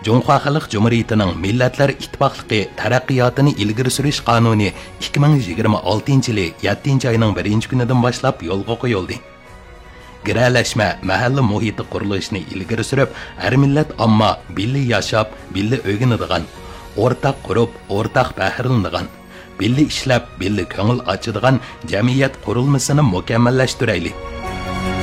Cumhuriyet Xalq Cumhuriyetining Millatlar İttifaqlığı taraqqiyotini ilgari surish qonuni 2026 yili 7 oyning 1 kunidan boshlab yo'lga qo'yildi. Giralashma mahalla muhiti qurilishini ilgari surib, har millat omma birli yashab, birli o'rganadigan, o'rtaq qurib, o'rtaq faxrlanadigan, birli ishlab, birli ko'ngil ochadigan jamiyat qurilmasini mukammallashtiraylik.